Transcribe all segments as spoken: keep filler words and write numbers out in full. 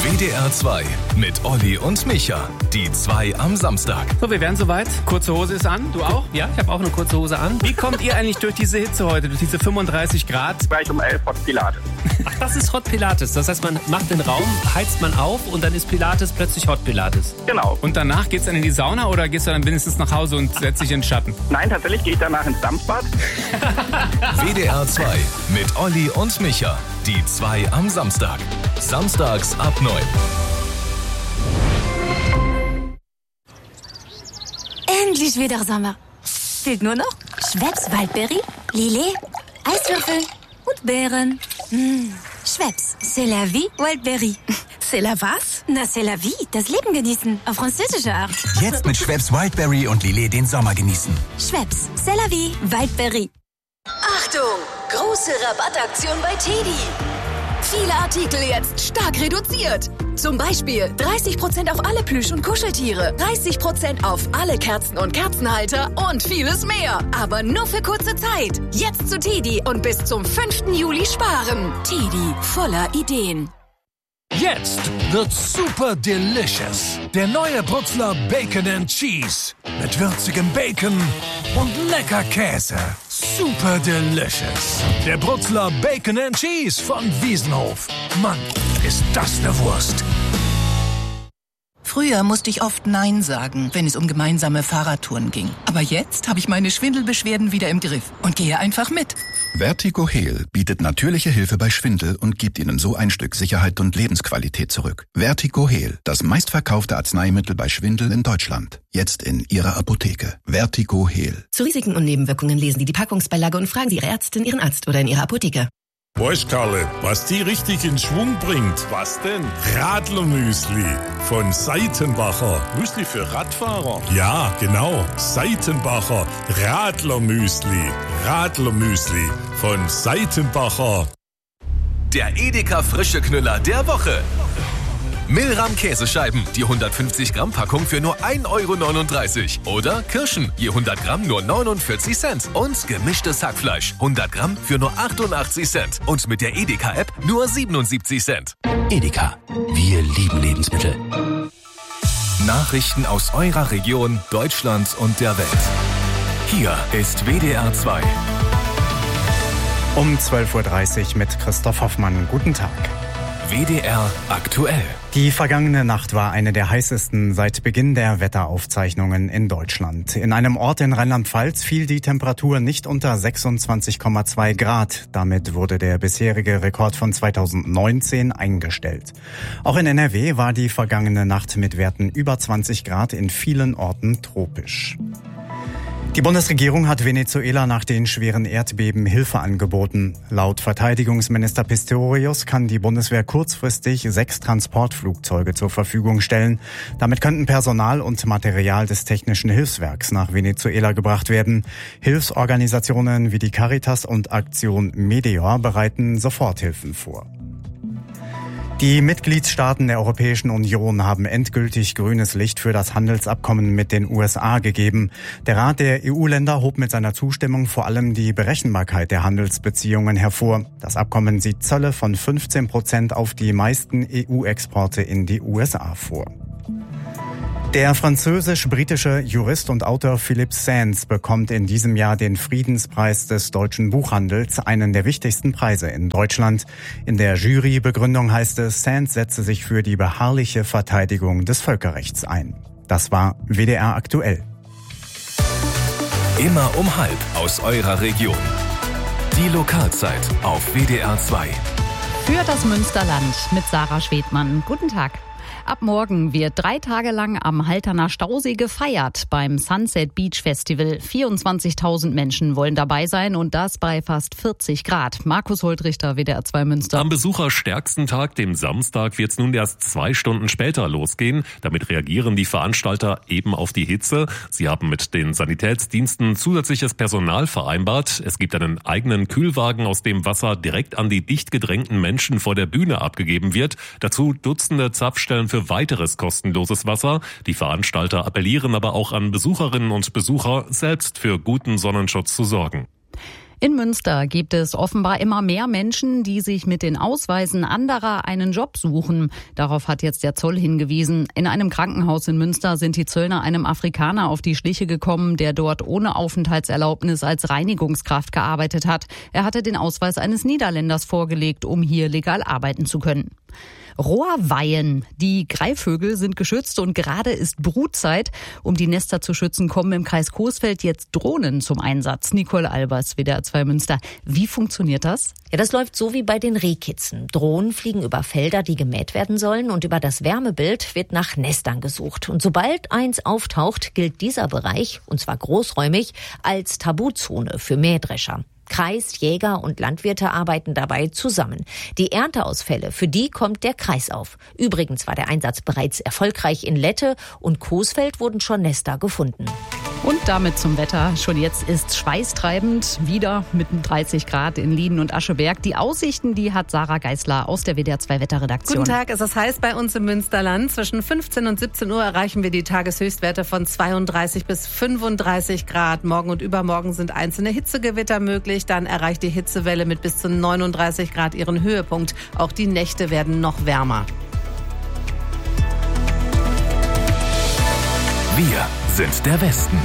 W D R zwei mit Olli und Micha. Die zwei am Samstag. So, wir werden soweit. Kurze Hose ist an. Du auch? Ja, ich habe auch eine kurze Hose an. Wie kommt ihr eigentlich durch diese Hitze heute, durch diese fünfunddreißig Grad? Gleich um elf Hot Pilates. Ach, das ist Hot Pilates. Das heißt, man macht den Raum, heizt man auf und dann ist Pilates plötzlich Hot Pilates. Genau. Und danach geht's dann in die Sauna oder gehst du dann wenigstens nach Hause und setzt dich in den Schatten? Nein, tatsächlich gehe ich danach ins Dampfbad. W D R zwei mit Olli und Micha. Die zwei am Samstag. Samstags ab neun. Endlich wieder Sommer. Fehlt nur noch Schweppes Waldbeere, Lillet, Eiswürfel und Beeren. Mmh. Schweppes, c'est la vie, Waldbeere. C'est la was? Na, c'est la vie, das Leben genießen, auf französische Art. Jetzt mit Schweppes Wildberry und Lillet den Sommer genießen. Schweppes, c'est la vie, Waldbeere. Achtung! Große Rabattaktion bei Teddy. Viele Artikel jetzt stark reduziert. Zum Beispiel dreißig Prozent auf alle Plüsch- und Kuscheltiere, dreißig Prozent auf alle Kerzen und Kerzenhalter und vieles mehr. Aber nur für kurze Zeit. Jetzt zu Teddy und bis zum fünften Juli sparen. Teddy, voller Ideen. Jetzt wird super delicious. Der neue Brutzler Bacon and Cheese. Mit würzigem Bacon und lecker Käse. Super delicious. Der Brutzler Bacon and Cheese von Wiesenhof. Mann, ist das eine Wurst. Früher musste ich oft Nein sagen, wenn es um gemeinsame Fahrradtouren ging. Aber jetzt habe ich meine Schwindelbeschwerden wieder im Griff und gehe einfach mit. Vertigo Heal bietet natürliche Hilfe bei Schwindel und gibt Ihnen so ein Stück Sicherheit und Lebensqualität zurück. Vertigo Heal, das meistverkaufte Arzneimittel bei Schwindel in Deutschland. Jetzt in Ihrer Apotheke. Vertigo Heal. Zu Risiken und Nebenwirkungen lesen Sie die Packungsbeilage und fragen Sie Ihre Ärztin, Ihren Arzt oder in Ihrer Apotheke. Weißt, Karle, was die richtig in Schwung bringt? Was denn? Radlermüsli von Seitenbacher. Müsli für Radfahrer? Ja, genau. Seitenbacher Radlermüsli. Radlermüsli von Seitenbacher. Der Edeka frische Knüller der Woche. Milram Käsescheiben, die hundertfünfzig Gramm Packung für nur ein Euro neununddreißig. Oder Kirschen, je hundert Gramm nur neunundvierzig Cent. Und gemischtes Hackfleisch, hundert Gramm für nur achtundachtzig Cent. Und mit der Edeka-App nur siebenundsiebzig Cent. Edeka, wir lieben Lebensmittel. Nachrichten aus eurer Region, Deutschland und der Welt. Hier ist W D R zwei. Um zwölf Uhr dreißig mit Christoph Hoffmann. Guten Tag. W D R aktuell. Die vergangene Nacht war eine der heißesten seit Beginn der Wetteraufzeichnungen in Deutschland. In einem Ort in Rheinland-Pfalz fiel die Temperatur nicht unter sechsundzwanzig Komma zwei Grad. Damit wurde der bisherige Rekord von zweitausendneunzehn eingestellt. Auch in N R W war die vergangene Nacht mit Werten über zwanzig Grad in vielen Orten tropisch. Die Bundesregierung hat Venezuela nach den schweren Erdbeben Hilfe angeboten. Laut Verteidigungsminister Pistorius kann die Bundeswehr kurzfristig sechs Transportflugzeuge zur Verfügung stellen. Damit könnten Personal und Material des Technischen Hilfswerks nach Venezuela gebracht werden. Hilfsorganisationen wie die Caritas und Aktion Meteor bereiten Soforthilfen vor. Die Mitgliedstaaten der Europäischen Union haben endgültig grünes Licht für das Handelsabkommen mit den U S A gegeben. Der Rat der E U-Länder hob mit seiner Zustimmung vor allem die Berechenbarkeit der Handelsbeziehungen hervor. Das Abkommen sieht Zölle von fünfzehn Prozent auf die meisten E U-Exporte in die U S A vor. Der französisch-britische Jurist und Autor Philippe Sands bekommt in diesem Jahr den Friedenspreis des deutschen Buchhandels, einen der wichtigsten Preise in Deutschland. In der Jurybegründung heißt es, Sands setze sich für die beharrliche Verteidigung des Völkerrechts ein. Das war W D R aktuell. Immer um halb aus eurer Region. Die Lokalzeit auf W D R zwei. Für das Münsterland mit Sarah Schwedmann. Guten Tag. Ab morgen wird drei Tage lang am Halterner Stausee gefeiert beim Sunset Beach Festival. vierundzwanzigtausend Menschen wollen dabei sein und das bei fast vierzig Grad. Markus Holtrichter, W D R zwei Münster. Am besucherstärksten Tag, dem Samstag, wird es nun erst zwei Stunden später losgehen. Damit reagieren die Veranstalter eben auf die Hitze. Sie haben mit den Sanitätsdiensten zusätzliches Personal vereinbart. Es gibt einen eigenen Kühlwagen, aus dem Wasser direkt an die dicht gedrängten Menschen vor der Bühne abgegeben wird. Dazu Dutzende Zapfstellen für weiteres kostenloses Wasser. Die Veranstalter appellieren aber auch an Besucherinnen und Besucher, selbst für guten Sonnenschutz zu sorgen. In Münster gibt es offenbar immer mehr Menschen, die sich mit den Ausweisen anderer einen Job suchen. Darauf hat jetzt der Zoll hingewiesen. In einem Krankenhaus in Münster sind die Zöllner einem Afrikaner auf die Schliche gekommen, der dort ohne Aufenthaltserlaubnis als Reinigungskraft gearbeitet hat. Er hatte den Ausweis eines Niederländers vorgelegt, um hier legal arbeiten zu können. Rohrweihen. Die Greifvögel sind geschützt und gerade ist Brutzeit. Um die Nester zu schützen, kommen im Kreis Coesfeld jetzt Drohnen zum Einsatz. Nicole Albers, W D R zwei Münster. Wie funktioniert das? Ja, das läuft so wie bei den Rehkitzen. Drohnen fliegen über Felder, die gemäht werden sollen, und über das Wärmebild wird nach Nestern gesucht. Und sobald eins auftaucht, gilt dieser Bereich, und zwar großräumig, als Tabuzone für Mähdrescher. Kreis, Jäger und Landwirte arbeiten dabei zusammen. Die Ernteausfälle, für die kommt der Kreis auf. Übrigens war der Einsatz bereits erfolgreich. In Lette und Coesfeld wurden schon Nester gefunden. Und damit zum Wetter. Schon jetzt ist schweißtreibend, wieder mit dreißig Grad in Lieden und Ascheberg. Die Aussichten, die hat Sarah Geisler aus der W D R zwei Wetterredaktion. Guten Tag, es ist heiß bei uns im Münsterland. Zwischen fünfzehn und siebzehn Uhr erreichen wir die Tageshöchstwerte von zweiunddreißig bis fünfunddreißig Grad. Morgen und übermorgen sind einzelne Hitzegewitter möglich. Dann erreicht die Hitzewelle mit bis zu neununddreißig Grad ihren Höhepunkt. Auch die Nächte werden noch wärmer. Wir sind der Westen.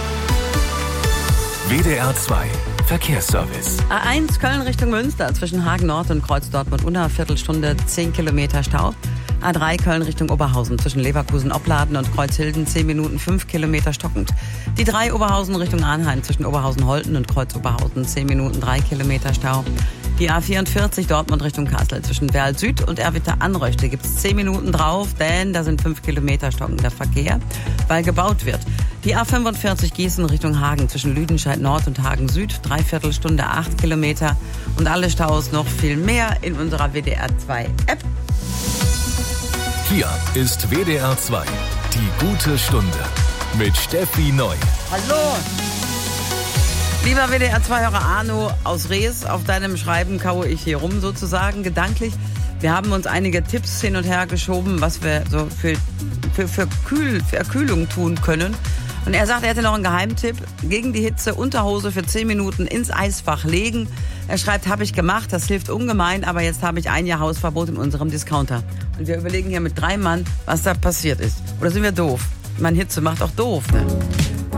W D R zwei Verkehrsservice. A eins Köln Richtung Münster zwischen Hagen Nord und Kreuz Dortmund-Unna, Viertelstunde, zehn Kilometer Stau. A drei Köln Richtung Oberhausen zwischen Leverkusen-Opladen und Kreuzhilden, zehn Minuten, fünf Kilometer stockend. Die drei Oberhausen Richtung Arnheim zwischen Oberhausen-Holten und Kreuz-Oberhausen, zehn Minuten, drei Kilometer Stau. Die A vierundvierzig Dortmund Richtung Kassel zwischen Werl Süd und Erwitter-Anröchte gibt es zehn Minuten drauf, denn da sind fünf Kilometer stockender Verkehr, weil gebaut wird. Die A fünfundvierzig Gießen Richtung Hagen zwischen Lüdenscheid Nord und Hagen Süd, dreiviertel Stunde, acht Kilometer. Und alle Staus noch viel mehr in unserer W D R zwei App. Hier ist W D R zwei, die gute Stunde mit Steffi Neu. Hallo! Lieber W D R zwei-Hörer Arno aus Rees, auf deinem Schreiben kaue ich hier rum sozusagen, gedanklich. Wir haben uns einige Tipps hin und her geschoben, was wir so für, für, für, Kühl, für Erkühlung tun können. Und er sagt, er hätte noch einen Geheimtipp. Gegen die Hitze Unterhose für zehn Minuten ins Eisfach legen. Er schreibt, habe ich gemacht, das hilft ungemein, aber jetzt habe ich ein Jahr Hausverbot in unserem Discounter. Und wir überlegen hier mit drei Mann, was da passiert ist. Oder sind wir doof? Ich meine, Hitze macht auch doof, ne?